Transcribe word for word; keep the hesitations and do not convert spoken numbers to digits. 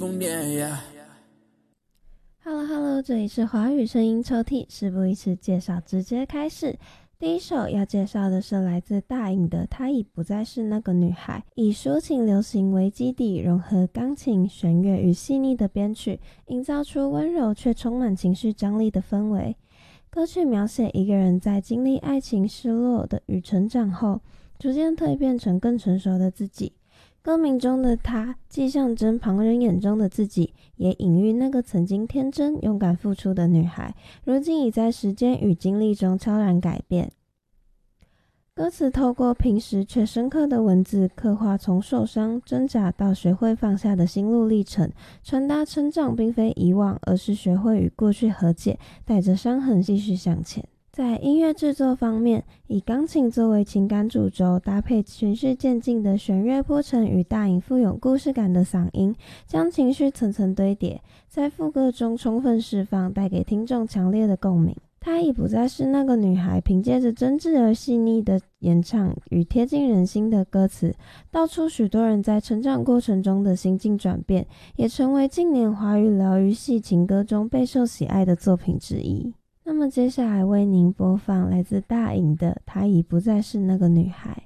疯癫。Yeah Hello Hello， 这里是华语声音抽屉，事不宜迟，介绍直接开始。第一首要介绍的是来自大颖的《她已不再是那个女孩》，以抒情流行为基底，融合钢琴、弦乐与细腻的编曲，营造出温柔却充满情绪张力的氛围。歌曲描写一个人在经历爱情失落的与成长后，逐渐蜕变成更成熟的自己。歌名中的她既象征旁人眼中的自己，也隐喻那个曾经天真勇敢付出的女孩，如今已在时间与经历中悄然改变。歌词透过平实却深刻的文字，刻画从受伤挣扎到学会放下的心路历程，传达成长并非遗忘，而是学会与过去和解，带着伤痕继续向前。在音乐制作方面，以钢琴作为情感主轴，搭配循序渐进的弦乐铺陈与大颖富有故事感的嗓音，将情绪层层堆叠，在副歌中充分释放，带给听众强烈的共鸣。她已不再是那个女孩，凭借着真挚而细腻的演唱与贴近人心的歌词，道出许多人在成长过程中的心境转变，也成为近年华语疗愈系情歌中备受喜爱的作品之一。那么接下来为您播放来自大颖的《她已不再是那个女孩》。